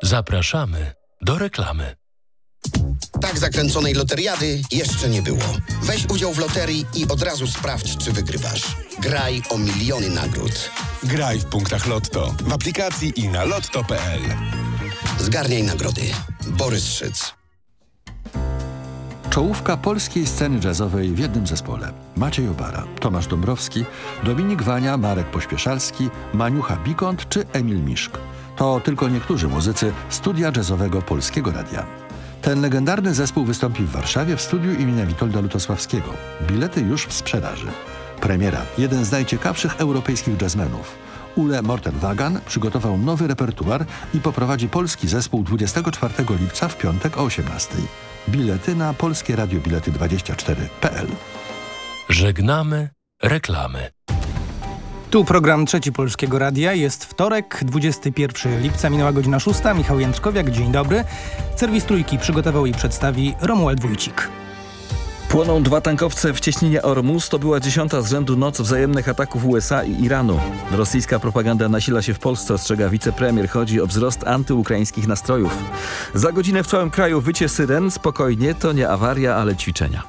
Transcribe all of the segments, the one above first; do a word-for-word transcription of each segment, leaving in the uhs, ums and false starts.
Zapraszamy do reklamy. Tak zakręconej loteriady jeszcze nie było. Weź udział w loterii i od razu sprawdź, czy wygrywasz. Graj o miliony nagród. Graj w punktach Lotto, w aplikacji i na lotto kropka p l. Zgarniaj nagrody. Borys Szyc. Czołówka polskiej sceny jazzowej w jednym zespole. Maciej Obara, Tomasz Dąbrowski, Dominik Wania, Marek Pośpieszalski, Maniucha Bikont czy Emil Miszk. To tylko niektórzy muzycy studia jazzowego Polskiego Radia. Ten legendarny zespół wystąpi w Warszawie w studiu imienia Witolda Lutosławskiego. Bilety już w sprzedaży. Premiera. Jeden z najciekawszych europejskich jazzmenów. Ule Mortenwagan przygotował nowy repertuar i poprowadzi polski zespół dwudziestego czwartego lipca w piątek o osiemnastej. Bilety na polskie radio bilety dwadzieścia cztery kropka p l. Żegnamy reklamy. Tu program Trzeci Polskiego Radia. Jest wtorek, dwudziestego pierwszego lipca, minęła godzina szósta. Michał Jędrzkowiak, dzień dobry. Serwis Trójki przygotował i przedstawi Romuald Wójcik. Płoną dwa tankowce w cieśninie Ormus. To była dziesiąta z rzędu noc wzajemnych ataków U S A i Iranu. Rosyjska propaganda nasila się w Polsce, ostrzega wicepremier. Chodzi o wzrost antyukraińskich nastrojów. Za godzinę w całym kraju wycie syren. Spokojnie, to nie awaria, ale ćwiczenia.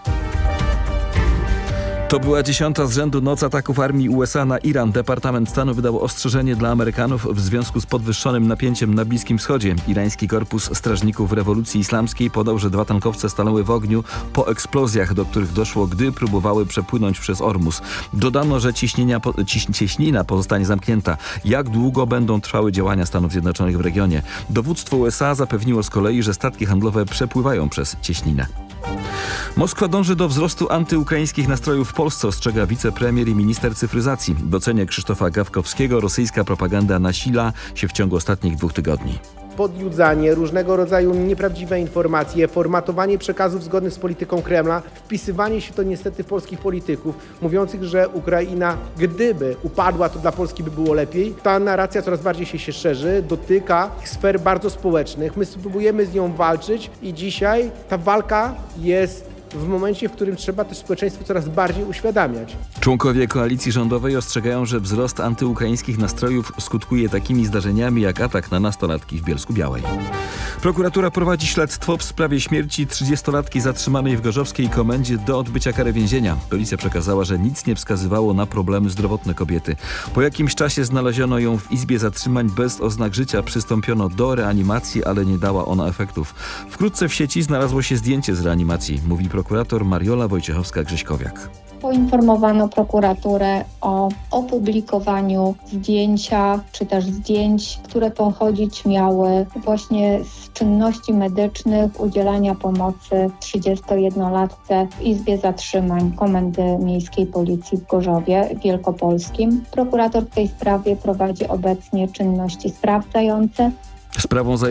To była dziesiąta z rzędu noc ataków armii U S A na Iran. Departament Stanu wydał ostrzeżenie dla Amerykanów w związku z podwyższonym napięciem na Bliskim Wschodzie. Irański Korpus Strażników Rewolucji Islamskiej podał, że dwa tankowce stanęły w ogniu po eksplozjach, do których doszło, gdy próbowały przepłynąć przez Ormus. Dodano, że ciśnienia, ciś, cieśnina pozostanie zamknięta. Jak długo będą trwały działania Stanów Zjednoczonych w regionie? Dowództwo U S A zapewniło z kolei, że statki handlowe przepływają przez cieśninę. Moskwa dąży do wzrostu antyukraińskich nastrojów w Polsce, ostrzega wicepremier i minister cyfryzacji. W ocenie Krzysztofa Gawkowskiego rosyjska propaganda nasila się w ciągu ostatnich dwóch tygodni. Podjudzanie, różnego rodzaju nieprawdziwe informacje, formatowanie przekazów zgodnych z polityką Kremla, wpisywanie się to niestety w polskich polityków, mówiących, że Ukraina, gdyby upadła, to dla Polski by było lepiej. Ta narracja coraz bardziej się, się szerzy, dotyka sfer bardzo społecznych. My spróbujemy z nią walczyć i dzisiaj ta walka jest w momencie, w którym trzeba też społeczeństwu coraz bardziej uświadamiać. Członkowie koalicji rządowej ostrzegają, że wzrost antyukraińskich nastrojów skutkuje takimi zdarzeniami jak atak na nastolatki w Bielsku-Białej. Prokuratura prowadzi śledztwo w sprawie śmierci trzydziestolatki zatrzymanej w gorzowskiej komendzie do odbycia kary więzienia. Policja przekazała, że nic nie wskazywało na problemy zdrowotne kobiety. Po jakimś czasie znaleziono ją w izbie zatrzymań bez oznak życia. Przystąpiono do reanimacji, ale nie dała ona efektów. Wkrótce w sieci znalazło się zdjęcie z reanimacji, mówi prokurator Mariola Wojciechowska-Grześkowiak. Poinformowano prokuraturę o opublikowaniu zdjęcia, czy też zdjęć, które pochodzić miały właśnie z czynności medycznych udzielania pomocy trzydziestojednolatce w Izbie Zatrzymań Komendy Miejskiej Policji w Gorzowie Wielkopolskim. Prokurator w tej sprawie prowadzi obecnie czynności sprawdzające. Sprawą